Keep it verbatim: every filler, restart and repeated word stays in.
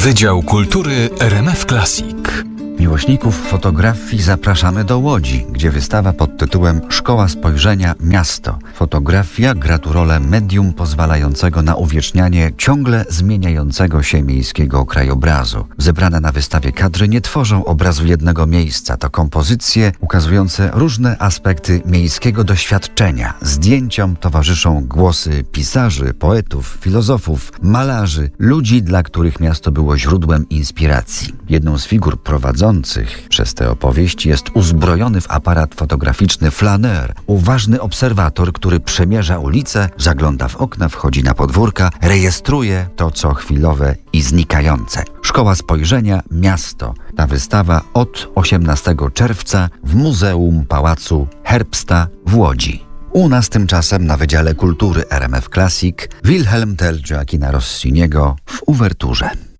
Wydział Kultury R M F Classic. Miłośników fotografii zapraszamy do Łodzi, gdzie wystawa pod tytułem Szkoła Spojrzenia Miasto. Fotografia gra tu rolę medium pozwalającego na uwiecznianie ciągle zmieniającego się miejskiego krajobrazu. Zebrane na wystawie kadry nie tworzą obrazu jednego miejsca. To kompozycje ukazujące różne aspekty miejskiego doświadczenia. Zdjęciom towarzyszą głosy pisarzy, poetów, filozofów, malarzy, ludzi, dla których miasto było źródłem inspiracji. Jedną z figur prowadzących przez tę opowieść jest uzbrojony w aparat fotograficzny flaneur, uważny obserwator, który przemierza ulice, zagląda w okna, wchodzi na podwórka, rejestruje to, co chwilowe i znikające. Szkoła Spojrzenia Miasto. Ta wystawa od osiemnastego czerwca w Muzeum Pałacu Herbsta w Łodzi. U nas tymczasem na Wydziale Kultury R M F Classic Wilhelm Tell Gioachina Rossiniego w uwerturze.